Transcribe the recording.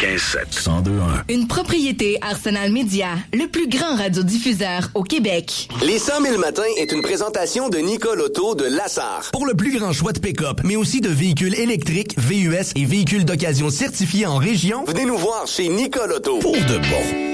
95.7. 102.1. Une propriété Arsenal Média, le plus grand radiodiffuseur au Québec. Les 100 000 matins est une présentation de Nicole Auto de Lassar. Pour le plus grand choix de pick-up, mais aussi de véhicules électriques, VUS et véhicules d'occasion certifiés en région, venez nous voir chez Nicole Auto. Pour de bon.